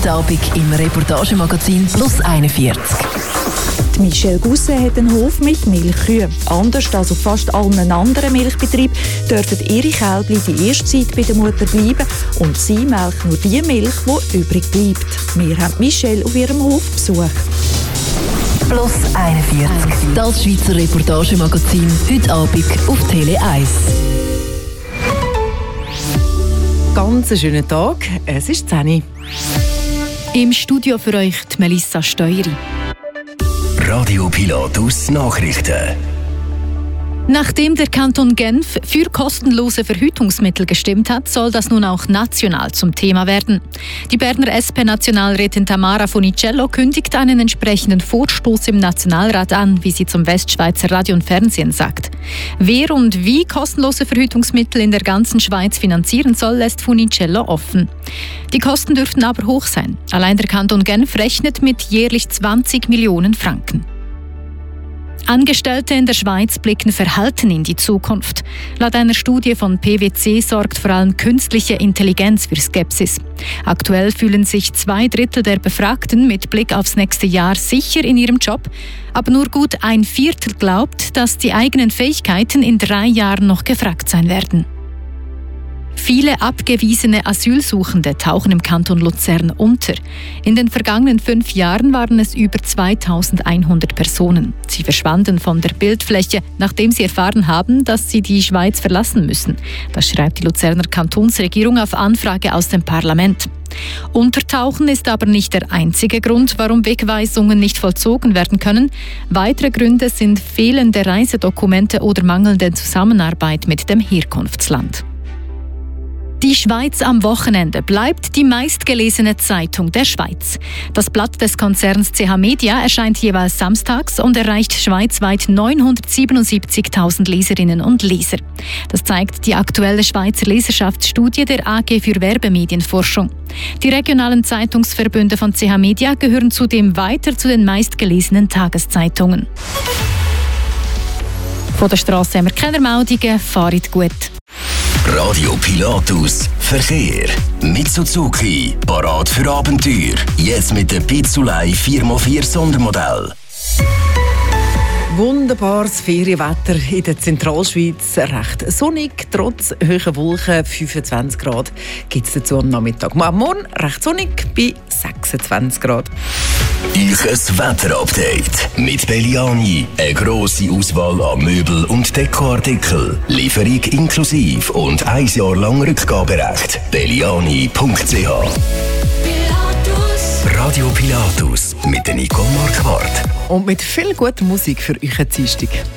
heute Abend im Reportagemagazin Plus 41. Michelle Gousset hat einen Hof mit Milchkühen. Anders als auf fast allen anderen Milchbetrieben dürfen ihre Kälbchen die erste Zeit bei der Mutter bleiben und sie melkt nur die Milch, die übrig bleibt. Wir haben Michelle auf ihrem Hof besucht. Plus 41. Das Schweizer Reportagemagazin heute Abend auf Tele 1. Ganz einen schönen Tag, es ist 10 Uhr. Im Studio für euch die Melissa Steueri. Radio Pilatus Nachrichten. Nachdem der Kanton Genf für kostenlose Verhütungsmittel gestimmt hat, soll das nun auch national zum Thema werden. Die Berner SP-Nationalrätin Tamara Funicello kündigt einen entsprechenden Vorstoß im Nationalrat an, wie sie zum Westschweizer Radio und Fernsehen sagt. Wer und wie kostenlose Verhütungsmittel in der ganzen Schweiz finanzieren soll, lässt Funicello offen. Die Kosten dürften aber hoch sein. Allein der Kanton Genf rechnet mit jährlich 20 Millionen Franken. Angestellte in der Schweiz blicken verhalten in die Zukunft. Laut einer Studie von PwC sorgt vor allem künstliche Intelligenz für Skepsis. Aktuell fühlen sich 2/3 der Befragten mit Blick aufs nächste Jahr sicher in ihrem Job, aber nur gut 1/4 glaubt, dass die eigenen Fähigkeiten in 3 Jahren noch gefragt sein werden. Viele abgewiesene Asylsuchende tauchen im Kanton Luzern unter. In den vergangenen 5 Jahren waren es über 2100 Personen. Sie verschwanden von der Bildfläche, nachdem sie erfahren haben, dass sie die Schweiz verlassen müssen. Das schreibt die Luzerner Kantonsregierung auf Anfrage aus dem Parlament. Untertauchen ist aber nicht der einzige Grund, warum Wegweisungen nicht vollzogen werden können. Weitere Gründe sind fehlende Reisedokumente oder mangelnde Zusammenarbeit mit dem Herkunftsland. Die Schweiz am Wochenende bleibt die meistgelesene Zeitung der Schweiz. Das Blatt des Konzerns CH Media erscheint jeweils samstags und erreicht schweizweit 977.000 Leserinnen und Leser. Das zeigt die aktuelle Schweizer Leserschaftsstudie der AG für Werbemedienforschung. Die regionalen Zeitungsverbünde von CH Media gehören zudem weiter zu den meistgelesenen Tageszeitungen. Von der Strasse haben wir keine Meldungen, fahrt gut. Radio Pilatus Verkehr. Mit Suzuki. Parat für Abenteuer. Jetzt mit dem Pizzulei 4x4 Sondermodell. Wunderbares Ferienwetter in der Zentralschweiz. Recht sonnig, trotz hoher Wolken, 25 Grad gibt es dazu am Nachmittag. Am Morgen recht sonnig bei 26 Grad. Euch ein Wetterupdate mit Belliani. Eine grosse Auswahl an Möbel- und Dekoartikeln. Lieferung inklusive und 1 Jahr lang Rückgaberecht. Belliani.ch. Radio Pilatus mit der Nicole Marquardt. Und mit viel guter Musik für euch am Dienstag.